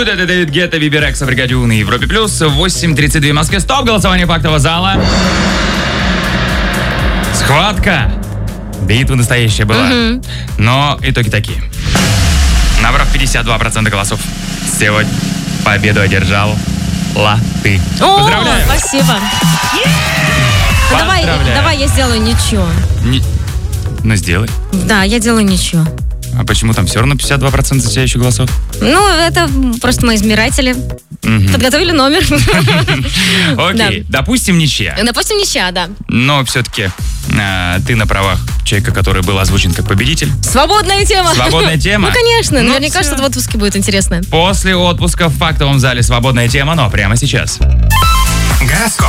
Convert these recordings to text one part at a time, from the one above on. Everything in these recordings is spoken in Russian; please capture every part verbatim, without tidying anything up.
Good, это Дэвид Гетта, Виберекс, Бригадюн и Европе Плюс. восемь тридцать два в Москве. Стоп, голосование фактового зала. Схватка. Битва настоящая была. Mm-hmm. Но итоги такие. Набрав пятьдесят два процента голосов, сегодня победу одержал Ла ты. О, поздравляю. Спасибо. Ну, давай, давай я сделаю ничего. Не... Ну, сделай. Да, я делаю ничего. А почему там все равно пятьдесят два процента затеряющих голосов? Ну, это просто мои избиратели. Угу. Подготовили номер. Окей, допустим, ничья. Допустим, ничья, да. Но все-таки э, ты на правах человека, который был озвучен как победитель. Свободная тема. Свободная тема. Ну, конечно. Ну, наверняка все. что-то в отпуске будет интересное. После отпуска в фактовом зале свободная тема, но прямо сейчас. Гороскоп.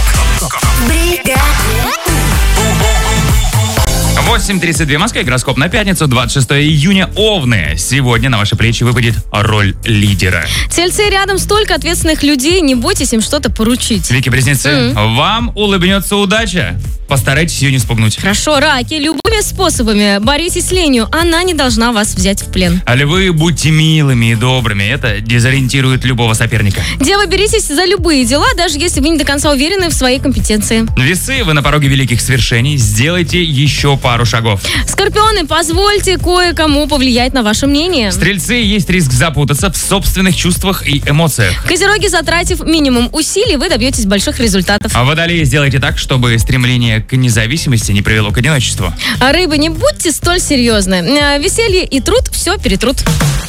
восемь тридцать два в Москве, гороскоп на пятницу, двадцать шестого июня, Овны. Сегодня на ваши плечи выпадет роль лидера. Тельцы, рядом столько ответственных людей, не бойтесь им что-то поручить. Вики-близнецы, mm-hmm. вам улыбнется удача. Постарайтесь ее не спугнуть. Хорошо, раки, любыми способами боритесь с ленью, она не должна вас взять в плен. А львы, будьте милыми и добрыми, это дезориентирует любого соперника. Девы, беритесь за любые дела, даже если вы не до конца уверены в своей компетенции. Весы, вы на пороге великих свершений, сделайте еще пару шагов. Скорпионы, позвольте кое-кому повлиять на ваше мнение. Стрельцы, есть риск запутаться в собственных чувствах и эмоциях. Козероги, затратив минимум усилий, вы добьетесь больших результатов. А водолеи, сделайте так, чтобы стремление к независимости не привело к одиночеству. А рыбы, не будьте столь серьезны. Веселье и труд все перетрут.